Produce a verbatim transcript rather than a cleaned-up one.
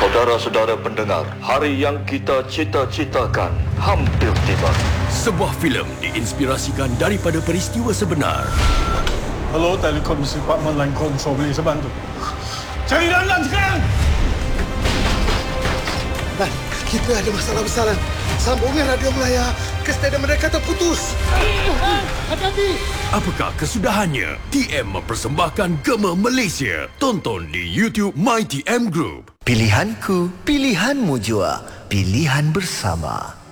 Saudara-saudara pendengar, hari yang kita cita-citakan hampir tiba. Sebuah filem diinspirasikan daripada peristiwa sebenar. Hello, Telekom Department Line Control, boleh saya bantu? Cari Lanlan sekarang! Lan, kita ada masalah besar, Lan. Sambungan radio Melaya ke stadium mereka terputus. Hati-hati! Apakah kesudahannya? T M mempersembahkan Gema Malaysia. Tonton di YouTube My T M Group. Pilihanku, pilihanmu jua. Pilihan bersama.